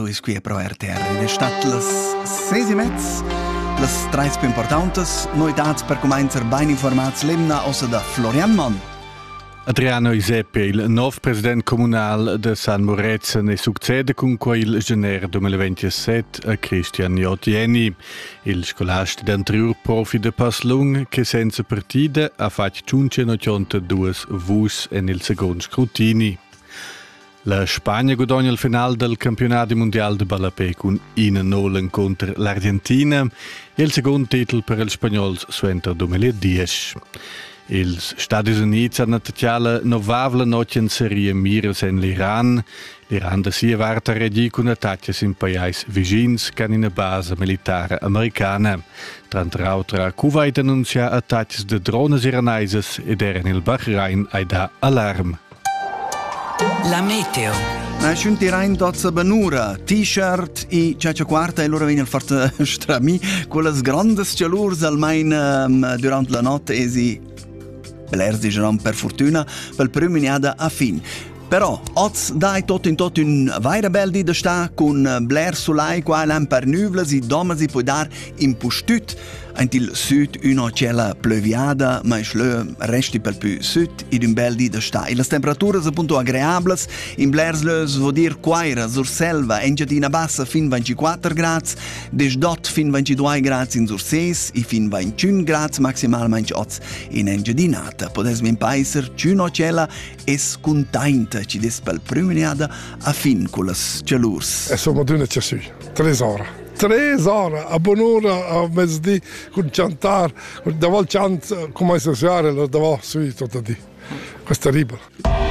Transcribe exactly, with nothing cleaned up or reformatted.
is qui pro R T R. In stat las seis e mezz, las trais più importantes, noitats per cominciare ben informats lemna ossa da Florian Mann. Adriano Iseppe, il nuovo presidente comunale di San Moretz, ne succede con quel gennaio duemilaventisette a Christian J. Jenny, il scolastico d'anterior profi de Paslung che senza partita ha fatto centottantadue vus nel secondo scrutini. La Spagna guadagna il finale del campionato mondiale di Ballapé con in nol contro l'Argentina e il secondo titolo per il spagnolo suenter duemiladieci. Els Stati Units hanno attaccato la novavla notte in serie miras in l'Iran. L'Iran da si varta reagì con attacchi in paesi vicini che hanno una base militare americana. Tra l'altro, Kuwait annuncia attacchi di drones iranesi ed era nel Bahrain ai da allarm. La meteo. Na schön tirain dozza banura, t-shirt e ciacia quarta e loro vengono forte strami con le grandes chalurs almeno um, durante la notte e si belersi geron per fortuna per promeniada a fin. Però, oggi dai tot in tot un vaira bel di da sta con bler sulai qua per nuvole e doma si può dar in pustut. In il sud una cella pleuviada, ma il resti per più sud ed un bel di da sta. E le temperature sono appunto agreables, in Blersleus vuol dire quaira, sur selva, in Giardina Bassa fin ventiquattro gradi, des dot fin ventidue gradi in sur ses e fin ventuno gradi maximalmente oggi in Engiadinata. Potesmi in paese, una cella es contenta, ci des per promeniada a fin con le cellurs. E sono d'una ciasù, tre ore. Tre ore, a buon'ora, a mezzodì, con cantare, da vol chant, come associare, da vol sui, tutto di. Questo è terribile.